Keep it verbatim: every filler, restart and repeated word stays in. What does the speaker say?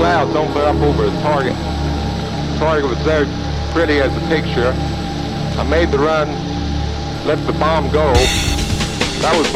clouds opened up over the target. The target was there pretty as a picture. I made the run, let the bomb go. That was